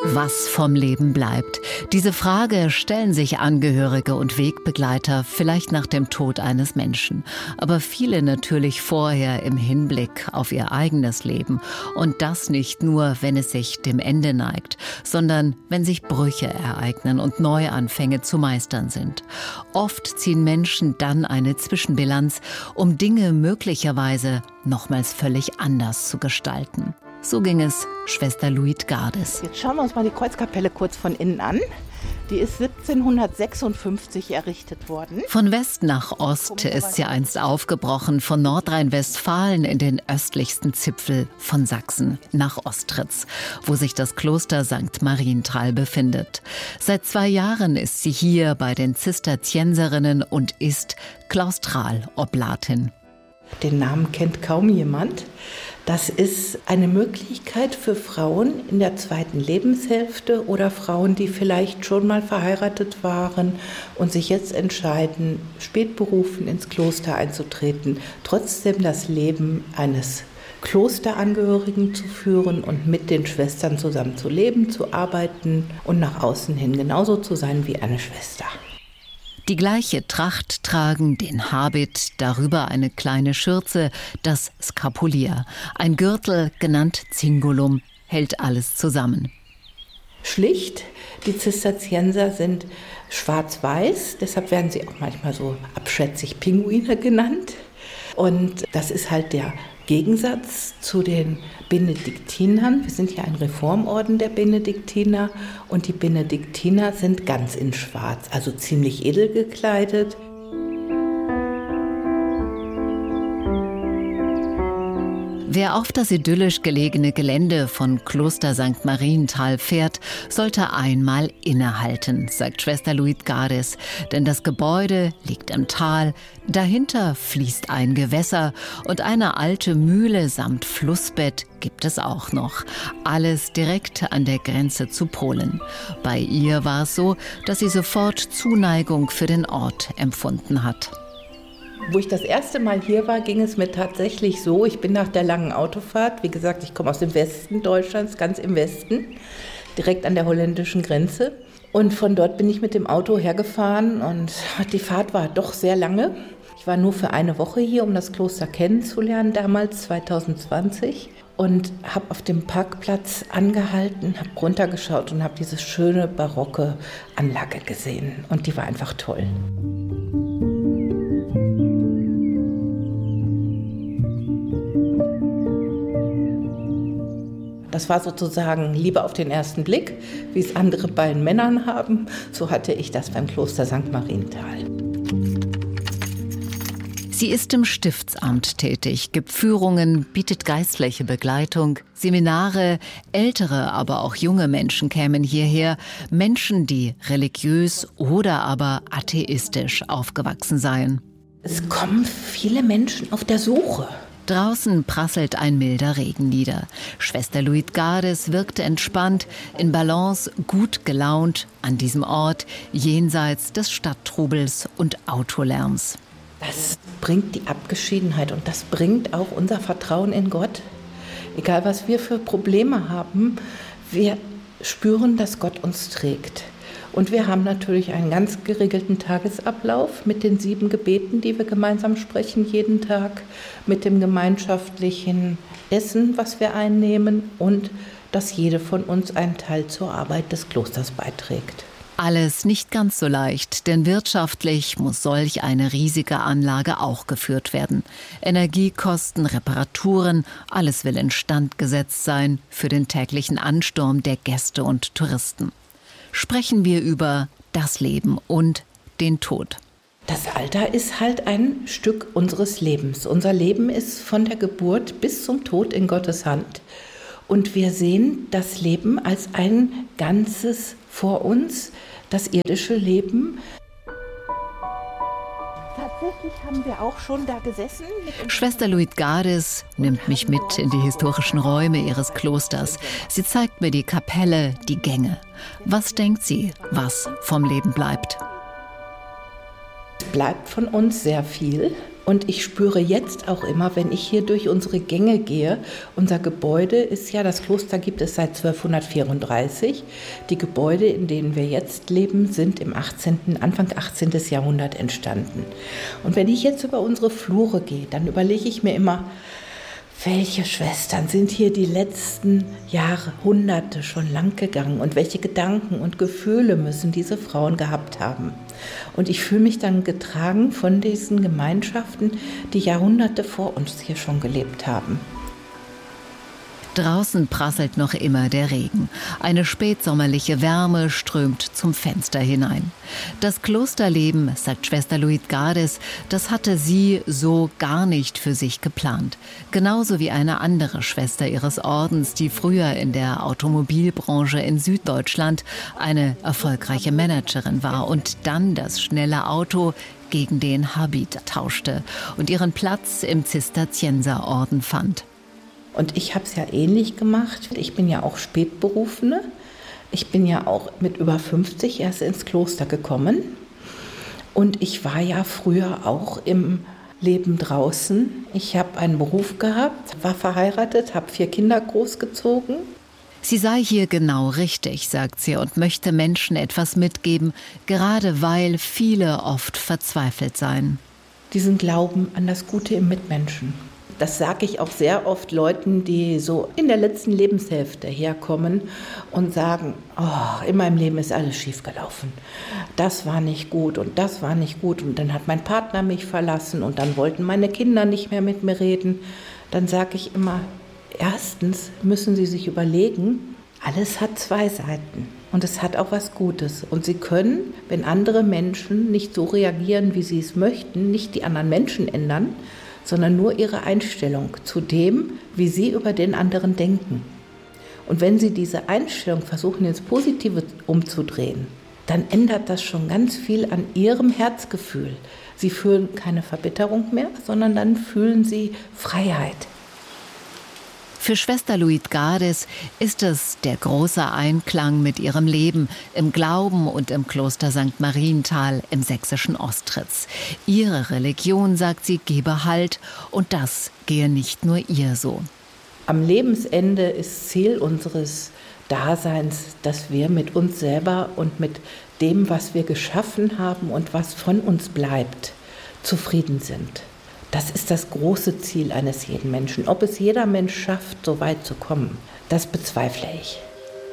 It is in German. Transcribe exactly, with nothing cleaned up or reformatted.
Was vom Leben bleibt? Diese Frage stellen sich Angehörige und Wegbegleiter vielleicht nach dem Tod eines Menschen. Aber viele natürlich vorher im Hinblick auf ihr eigenes Leben. Und das nicht nur, wenn es sich dem Ende neigt, sondern wenn sich Brüche ereignen und Neuanfänge zu meistern sind. Oft ziehen Menschen dann eine Zwischenbilanz, um Dinge möglicherweise nochmals völlig anders zu gestalten. So ging es Schwester Luitgardes. Jetzt schauen wir uns mal die Kreuzkapelle kurz von innen an. Die ist siebzehnhundertsechsundfünfzig errichtet worden. Von West nach Ost ist sie einst aufgebrochen, von Nordrhein-Westfalen in den östlichsten Zipfel von Sachsen nach Ostritz, wo sich das Kloster Sankt Marienthal befindet. Seit zwei Jahren ist sie hier bei den Zisterzienserinnen und ist Klaustraloblatin. Den Namen kennt kaum jemand. Das ist eine Möglichkeit für Frauen in der zweiten Lebenshälfte oder Frauen, die vielleicht schon mal verheiratet waren und sich jetzt entscheiden, spätberufen ins Kloster einzutreten, trotzdem das Leben eines Klosterangehörigen zu führen und mit den Schwestern zusammen zu leben, zu arbeiten und nach außen hin genauso zu sein wie eine Schwester. Die gleiche Tracht tragen, den Habit, darüber eine kleine Schürze, das Skapulier. Ein Gürtel, genannt Cingulum, hält alles zusammen. Schlicht, die Zisterzienser sind schwarz-weiß, deshalb werden sie auch manchmal so abschätzig Pinguine genannt. Und das ist halt der Gegensatz zu den Benediktinern. Wir sind ja ein Reformorden der Benediktiner und die Benediktiner sind ganz in Schwarz, also ziemlich edel gekleidet. Wer auf das idyllisch gelegene Gelände von Kloster Sankt Marienthal fährt, sollte einmal innehalten, sagt Schwester Luitgardes. Denn das Gebäude liegt im Tal, dahinter fließt ein Gewässer und eine alte Mühle samt Flussbett gibt es auch noch. Alles direkt an der Grenze zu Polen. Bei ihr war es so, dass sie sofort Zuneigung für den Ort empfunden hat. Wo ich das erste Mal hier war, ging es mir tatsächlich so, ich bin nach der langen Autofahrt, wie gesagt, ich komme aus dem Westen Deutschlands, ganz im Westen, direkt an der holländischen Grenze. Und von dort bin ich mit dem Auto hergefahren und die Fahrt war doch sehr lange. Ich war nur für eine Woche hier, um das Kloster kennenzulernen, damals zwanzig zwanzig. Und habe auf dem Parkplatz angehalten, habe runtergeschaut und habe diese schöne barocke Anlage gesehen. Und die war einfach toll. Das war sozusagen Liebe auf den ersten Blick, wie es andere bei den Männern haben. So hatte ich das beim Kloster Sankt Marienthal. Sie ist im Stiftsamt tätig, gibt Führungen, bietet geistliche Begleitung, Seminare. Ältere, aber auch junge Menschen kämen hierher. Menschen, die religiös oder aber atheistisch aufgewachsen seien. Es kommen viele Menschen auf der Suche. Draußen prasselt ein milder Regen nieder. Schwester Luitgardes wirkte entspannt, in Balance, gut gelaunt an diesem Ort, jenseits des Stadttrubels und Autolärms. Das bringt die Abgeschiedenheit und das bringt auch unser Vertrauen in Gott. Egal, was wir für Probleme haben, wir spüren, dass Gott uns trägt. Und wir haben natürlich einen ganz geregelten Tagesablauf mit den sieben Gebeten, die wir gemeinsam sprechen jeden Tag, mit dem gemeinschaftlichen Essen, was wir einnehmen und dass jede von uns einen Teil zur Arbeit des Klosters beiträgt. Alles nicht ganz so leicht, denn wirtschaftlich muss solch eine riesige Anlage auch geführt werden. Energiekosten, Reparaturen, alles will instand gesetzt sein für den täglichen Ansturm der Gäste und Touristen. Sprechen wir über das Leben und den Tod. Das Alter ist halt ein Stück unseres Lebens. Unser Leben ist von der Geburt bis zum Tod in Gottes Hand. Und wir sehen das Leben als ein Ganzes vor uns, das irdische Leben. Tatsächlich haben wir auch schon da gesessen. Schwester Luitgardes nimmt mich mit in die historischen Räume ihres Klosters. Sie zeigt mir die Kapelle, die Gänge. Was denkt sie, was vom Leben bleibt? Es bleibt von uns sehr viel. Und ich spüre jetzt auch immer, wenn ich hier durch unsere Gänge gehe, unser Gebäude ist ja, das Kloster gibt es seit zwölfhundertvierunddreißig. Die Gebäude, in denen wir jetzt leben, sind im achtzehnten, Anfang achtzehnten. Jahrhundert entstanden. Und wenn ich jetzt über unsere Flure gehe, dann überlege ich mir immer, welche Schwestern sind hier die letzten Jahre, Hunderte schon lang gegangen und welche Gedanken und Gefühle müssen diese Frauen gehabt haben. Und ich fühle mich dann getragen von diesen Gemeinschaften, die Jahrhunderte vor uns hier schon gelebt haben. Draußen prasselt noch immer der Regen. Eine spätsommerliche Wärme strömt zum Fenster hinein. Das Klosterleben, sagt Schwester Luitgardes, das hatte sie so gar nicht für sich geplant. Genauso wie eine andere Schwester ihres Ordens, die früher in der Automobilbranche in Süddeutschland eine erfolgreiche Managerin war und dann das schnelle Auto gegen den Habit tauschte und ihren Platz im Zisterzienserorden fand. Und ich habe es ja ähnlich gemacht. Ich bin ja auch Spätberufene. Ich bin ja auch mit über fünfzig erst ins Kloster gekommen. Und ich war ja früher auch im Leben draußen. Ich habe einen Beruf gehabt, war verheiratet, habe vier Kinder großgezogen. Sie sei hier genau richtig, sagt sie, und möchte Menschen etwas mitgeben, gerade weil viele oft verzweifelt seien. Diesen Glauben an das Gute im Mitmenschen. Das sage ich auch sehr oft Leuten, die so in der letzten Lebenshälfte herkommen und sagen, oh, in meinem Leben ist alles schiefgelaufen. Das war nicht gut und das war nicht gut und dann hat mein Partner mich verlassen und dann wollten meine Kinder nicht mehr mit mir reden. Dann sage ich immer, erstens müssen Sie sich überlegen, alles hat zwei Seiten und es hat auch was Gutes. Und Sie können, wenn andere Menschen nicht so reagieren, wie sie es möchten, nicht die anderen Menschen ändern, sondern nur ihre Einstellung zu dem, wie sie über den anderen denken. Und wenn sie diese Einstellung versuchen, ins Positive umzudrehen, dann ändert das schon ganz viel an ihrem Herzgefühl. Sie fühlen keine Verbitterung mehr, sondern dann fühlen sie Freiheit. Für Schwester Luitgardes ist es der große Einklang mit ihrem Leben im Glauben und im Kloster Sankt Marienthal im sächsischen Ostritz. Ihre Religion, sagt sie, gebe Halt und das gehe nicht nur ihr so. Am Lebensende ist Ziel unseres Daseins, dass wir mit uns selber und mit dem, was wir geschaffen haben und was von uns bleibt, zufrieden sind. Das ist das große Ziel eines jeden Menschen. Ob es jeder Mensch schafft, so weit zu kommen, das bezweifle ich.